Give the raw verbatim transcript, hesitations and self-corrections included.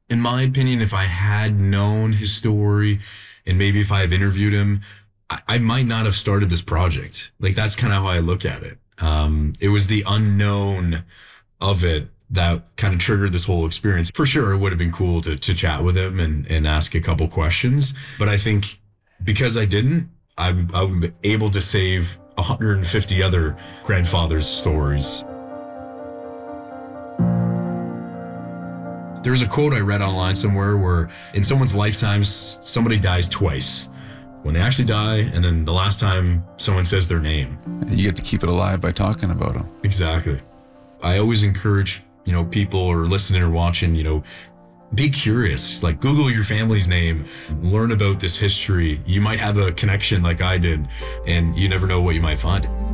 In my opinion, if I had known his story and maybe if I have interviewed him, I, I might not have started this project. Like that's kind of how I look at it. Um, it was the unknown of it that kind of triggered this whole experience. For sure, it would have been cool to to chat with him and, and ask a couple questions. But I think because I didn't, I'm, I'm able to save one hundred fifty other grandfathers' stories. There was a quote I read online somewhere where in someone's lifetime, somebody dies twice. When they actually die, and then the last time someone says their name. You get to keep it alive by talking about them. Exactly. I always encourage, you know, people or listening or watching, you know, be curious. Like Google your family's name, learn about this history. You might have a connection like I did, and you never know what you might find.